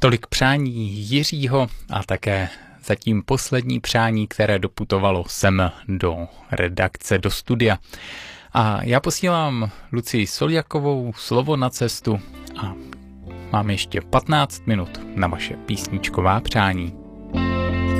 Tolik přání Jiřího a také zatím poslední přání, které doputovalo sem do redakce, do studia. A já posílám Lucii Soljakovou slovo na cestu a mám ještě 15 minut na vaše písničková přání.